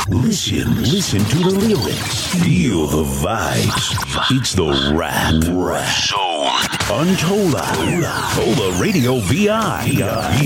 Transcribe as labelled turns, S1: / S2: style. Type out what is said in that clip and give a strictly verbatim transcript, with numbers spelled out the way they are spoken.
S1: Listen, listen to the lyrics. Feel the vibes. It's the Rap, rap Zone. Untold. Tola Radio V I.